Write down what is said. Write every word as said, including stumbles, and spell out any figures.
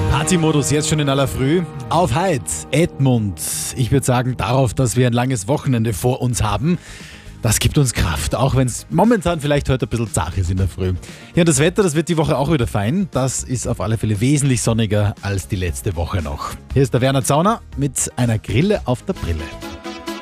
Partymodus jetzt schon in aller Früh. Auf Heid, Edmund. Ich würde sagen, darauf, dass wir ein langes Wochenende vor uns haben. Das gibt uns Kraft, auch wenn es momentan vielleicht heute ein bisschen zach ist in der Früh. Ja, und das Wetter, das wird die Woche auch wieder fein. Das ist auf alle Fälle wesentlich sonniger als die letzte Woche noch. Hier ist der Werner Zauner mit einer Grille auf der Brille.